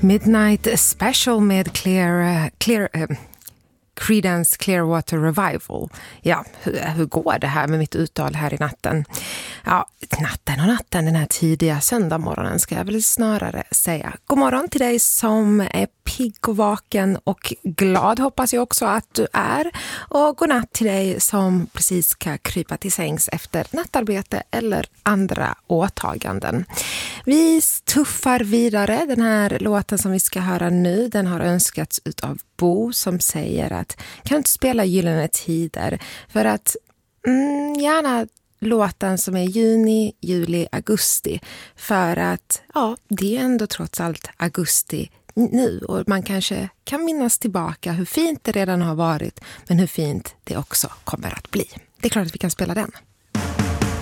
Midnight Special med Creedence Clearwater Revival. Ja, hur går det här med mitt uttal här i natten? Ja, natten, den här tidiga söndagmorgonen ska jag väl snarare säga. God morgon till dig som är pigg och vaken och glad, hoppas jag också att du är. Och god natt till dig som precis ska krypa till sängs efter nattarbete eller andra åtaganden. Vi tuffar vidare. Den här låten som vi ska höra nu, den har önskats utav Bo som säger att kan inte spela Gyllene tider för att gärna låten som är juni, juli, augusti för att ja, det är ändå trots allt augusti nu och man kanske kan minnas tillbaka hur fint det redan har varit men hur fint det också kommer att bli. Det är klart att vi kan spela den.